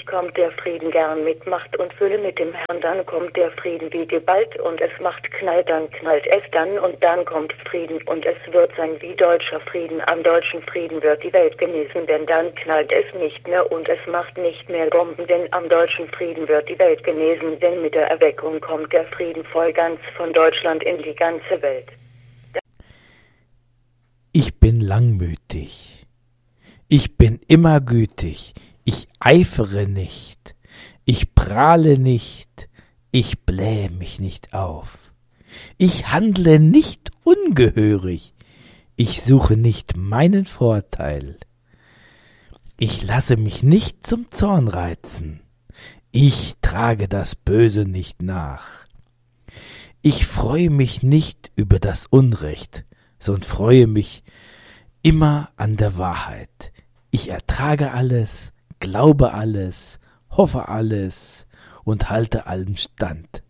kommt der Frieden gern mit Macht und Fülle mit dem Herrn, dann kommt der Frieden wie geballt und es macht knallt, dann knallt es dann und dann kommt Frieden und es wird sein wie deutscher Frieden, am deutschen Frieden wird die Welt genesen, denn dann knallt es nicht mehr und es macht nicht mehr Bomben, denn am deutschen Frieden wird die Welt genesen, denn mit der Erweckung kommt der Frieden voll ganz von Deutschland in die ganze Welt. Ich bin langmütig. Ich bin immer gütig. Ich eifere nicht. Ich prahle nicht. Ich blähe mich nicht auf. Ich handle nicht ungehörig. Ich suche nicht meinen Vorteil. Ich lasse mich nicht zum Zorn reizen. Ich trage das Böse nicht nach. Ich freue mich nicht über das Unrecht, sondern freue mich immer an der Wahrheit. Ich ertrage alles, glaube alles, hoffe alles und halte allem stand.